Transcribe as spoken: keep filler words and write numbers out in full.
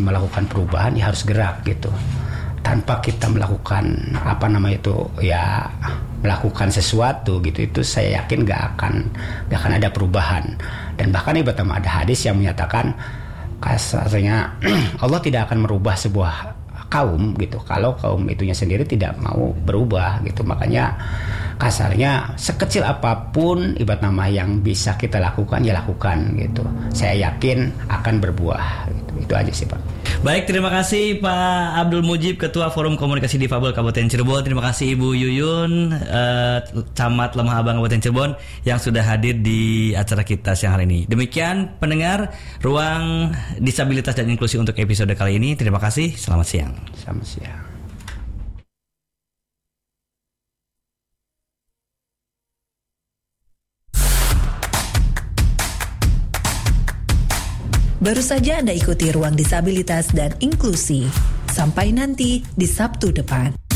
melakukan perubahan ya harus gerak gitu. Tanpa kita melakukan apa namanya itu ya melakukan sesuatu gitu, itu saya yakin gak akan gak akan ada perubahan. Dan bahkan ibarat nama ada hadis yang menyatakan kasarnya Allah tidak akan merubah sebuah kaum gitu kalau kaum itunya sendiri tidak mau berubah gitu. Makanya kasarnya sekecil apapun ibarat nama yang bisa kita lakukan ya lakukan gitu. Saya yakin akan berbuah gitu. Itu aja sih Pak. Baik, terima kasih Pak Abdul Mujib, Ketua Forum Komunikasi Difabel Kabupaten Cirebon. Terima kasih Ibu Yuyun, eh, Camat Lemah Abang Kabupaten Cirebon yang sudah hadir di acara kita siang hari ini. Demikian pendengar Ruang Disabilitas dan Inklusi untuk episode kali ini. Terima kasih, selamat siang. Selamat siang. Baru saja Anda ikuti Ruang Disabilitas dan Inklusi. Sampai nanti di Sabtu depan.